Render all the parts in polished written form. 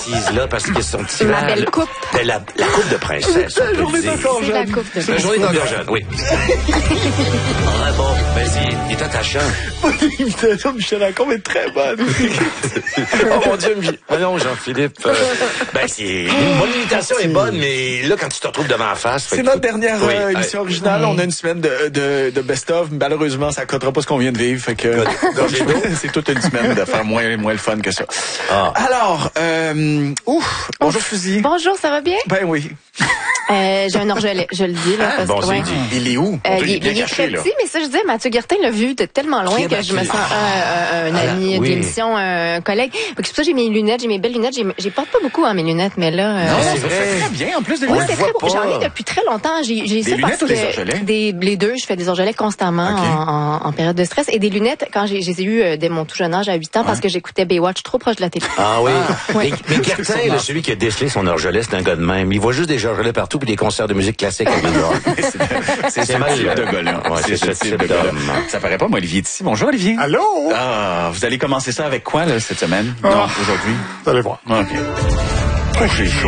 Là, parce que son petit Ma belle coupe. La coupe de princesse. La journée d'encore C'est la jeune. coupe de La journée d'encore jeune, oui. Ah bon, vas-y, il est attachant. L'imitation de Michel Lacombe est très bonne. Oh mon Dieu, ah non, Jean-Philippe. C'est une bonne imitation est bonne, mais là, quand tu te retrouves devant la face... C'est notre dernière émission originale. On a une semaine de best-of. Malheureusement, ça ne codera pas ce qu'on vient de vivre. Fait que c'est toute une semaine de faire moins le fun que ça. Ah. Alors, bonjour Suzy. Bonjour, ça va bien? Ben oui. J'ai un orgelet, je le dis. Là, parce bon, que, c'est dit. Il est où? Il est très petit, mais ça, je disais, Mathieu Guertin l'a vu de tellement loin que je me sens un ami de l'émission, un collègue. C'est pour ça que j'ai mes lunettes, j'ai mes belles lunettes. J'ai porte pas beaucoup mes lunettes, mais là... Non, c'est très bien. En plus des oui, lunettes. c'est très beau. J'en ai depuis très longtemps. J'ai ça lunettes parce ou des que orgelets? les deux, je fais des orgelets constamment en période de stress. Et des lunettes, quand je les ai eues dès mon tout jeune âge, à 8 ans, parce que j'écoutais Baywatch trop proche de la télé. Ah oui. Oui. Mais Guertin, celui qui a décelé son orgelet, c'est un gars de même. Il voit juste des orgelets partout puis des concerts de musique classique avec des gars. C'est mal de gars-là. Ouais, c'est ce type d'homme. Ça paraît pas, moi, Olivier est ici. Bonjour, Olivier. Allô? Ah, vous allez commencer ça avec quoi, là, cette semaine? Non, aujourd'hui? Vous allez voir. OK. Oh, j'ai chaud.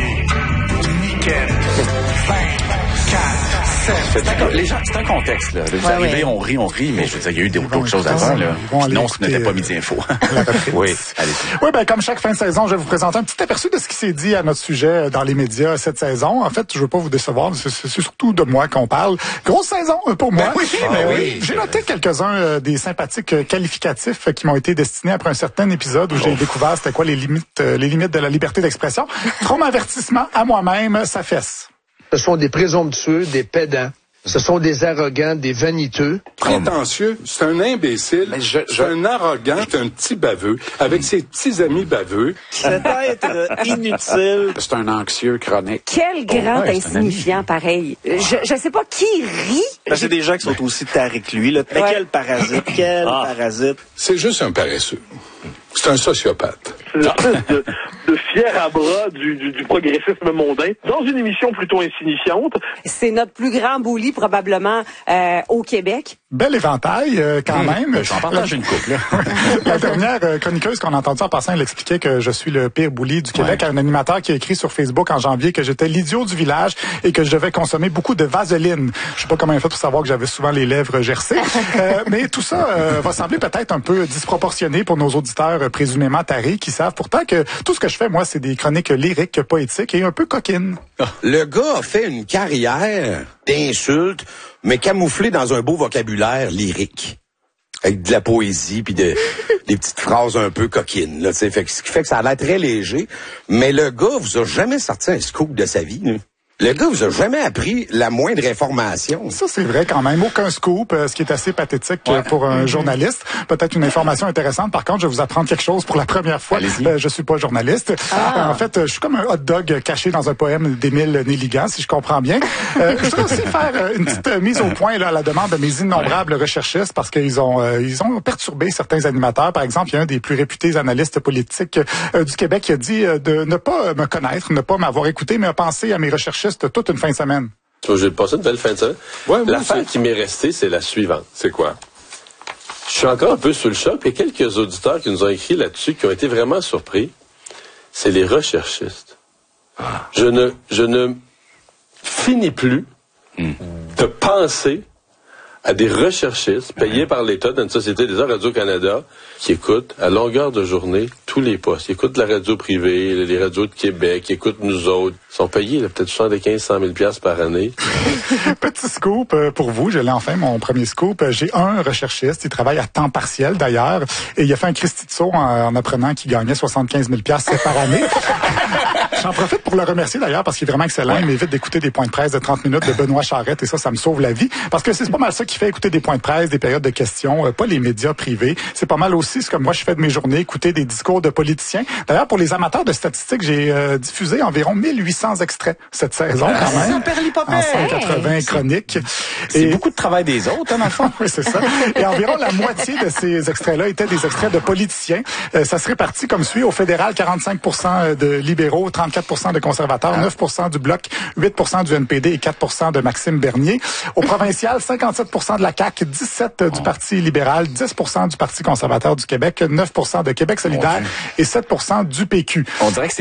Les gens, c'est un contexte, là. Vous arrivez, on rit, mais je veux dire, il y a eu d'autres choses avant, là. Non, ce n'était pas Midi Info. Oui, allez-y. Oui, ben, comme chaque fin de saison, je vais vous présenter un petit aperçu de ce qui s'est dit à notre sujet dans les médias cette saison. En fait, je veux pas vous décevoir, c'est surtout de moi qu'on parle. Grosse saison pour moi. Oui. J'ai noté quelques-uns des sympathiques qualificatifs qui m'ont été destinés après un certain épisode où j'ai découvert c'était quoi les limites de la liberté d'expression. Trop avertissement à moi-même, ça fesse. Ce sont des présomptueux, des pédants. Ce sont des arrogants, des vaniteux. Prétentieux, c'est un imbécile, c'est un arrogant, c'est un petit baveux, avec ses petits amis baveux. Cet être inutile. C'est un anxieux chronique. Quel grand insignifiant, pareil. Je sais pas qui rit. Ben, c'est des gens qui sont aussi tarés que lui, là. Mais quel parasite, parasite. C'est juste un paresseux. C'est un sociopathe. C'est une espèce de fier à bras du progressisme mondain, dans une émission plutôt insignifiante. C'est notre plus grand bully, probablement, au Québec. Bel éventail, quand même. J'en partage une couple, là. La dernière chroniqueuse qu'on a entendue en passant, elle expliquait que je suis le pire bully du Québec à un animateur qui a écrit sur Facebook en janvier que j'étais l'idiot du village et que je devais consommer beaucoup de vaseline. Je sais pas comment elle a fait pour savoir que j'avais souvent les lèvres gercées. Mais tout ça va sembler peut-être un peu disproportionné pour nos auditeurs présumément tarés qui savent pourtant que tout ce que je fais, moi, c'est des chroniques lyriques, poétiques et un peu coquines. Le gars a fait une carrière d'insultes, mais camouflée dans un beau vocabulaire lyrique. Avec de la poésie, puis des petites phrases un peu coquines. Là, ce qui fait que ça a l'air très léger. Mais le gars vous a jamais sorti un scoop de sa vie. Là. Le gars vous a jamais appris la moindre information. Ça, c'est vrai quand même. Aucun scoop, ce qui est assez pathétique pour un journaliste. Peut-être une information intéressante. Par contre, je vais vous apprendre quelque chose pour la première fois. Je suis pas journaliste. En fait, je suis comme un hot dog caché dans un poème d'Émile Nelligan, si je comprends bien. Je voudrais aussi faire une petite mise au point là, à la demande de mes innombrables recherchistes parce qu'ils ont perturbé certains animateurs. Par exemple, il y a un des plus réputés analystes politiques du Québec qui a dit de ne pas me connaître, ne pas m'avoir écouté, mais a pensé à mes recherchistes toute une fin de semaine. J'ai passé une belle fin de semaine. L'affaire qui m'est restée, c'est la suivante. C'est quoi? Je suis encore un peu sous le choc. Il y a quelques auditeurs qui nous ont écrit là-dessus, qui ont été vraiment surpris. C'est les recherchistes. Je ne finis plus de penser à des recherchistes payés par l'État dans une société des Radio-Canada qui écoutent à longueur de journée tous les postes. Ils écoutent la radio privée, les radios de Québec, ils écoutent nous autres. Ils sont payés peut-être 75-100 000 $ par année. Petit scoop pour vous, je l'ai enfin, mon premier scoop. J'ai un recherchiste, il travaille à temps partiel d'ailleurs, et il a fait un Christy de saut en apprenant qu'il gagnait 75 000 $ par année. J'en profite pour le remercier d'ailleurs parce qu'il est vraiment excellent. Il m'évite d'écouter des points de presse de 30 minutes de Benoît Charette et ça me sauve la vie. Parce que c'est pas mal ça qui fait écouter des points de presse, des périodes de questions, pas les médias privés. C'est pas mal aussi ce que moi je fais de mes journées, écouter des discours de politiciens. D'ailleurs, pour les amateurs de statistiques, j'ai diffusé environ 1800 extraits cette saison quand même. En 180 chroniques. C'est beaucoup de travail des autres, hein, dans le fond. Oui, c'est ça. Et environ la moitié de ces extraits-là étaient des extraits de politiciens. Ça se répartit comme suit. Au fédéral, 45% de libéraux, 34% de conservateurs, 9% du Bloc, 8% du NPD et 4% de Maxime Bernier. Au provincial, 57% de la CAQ, 17% du Parti libéral, 10% du Parti conservateur du Québec, 9% de Québec solidaire et 7% du PQ. On dirait que